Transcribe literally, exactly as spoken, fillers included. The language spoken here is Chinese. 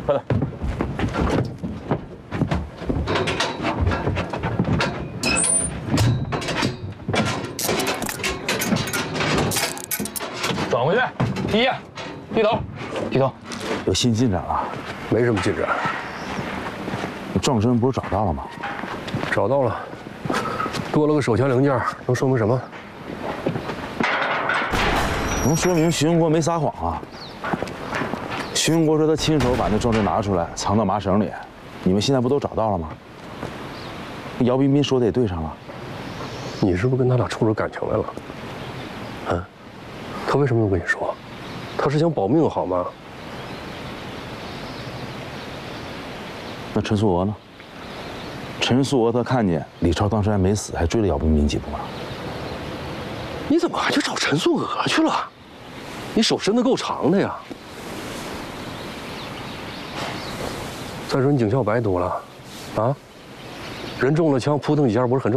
快点。转回去，第一，低头，低头。 有新进展了？ 没什么进展。 撞针不是找到了吗？ 找到了，多了个手枪零件，能说明什么？ 能说明徐文国没撒谎啊。徐文国说他亲手把那撞针拿出来，藏到麻绳里。你们现在不都找到了吗？姚彬彬说的也对上了。 你是不是跟他俩冲着感情来了？嗯，他为什么要跟你说？他是想保命好吗？ 那陈素娥呢？陈素娥她看见李超当时还没死，还追了姚彬彬几步呢。 你怎么还去找陈素娥去了？你手伸得够长的呀！再说你警校白读了，啊？人中了枪，扑腾几下不是很正常？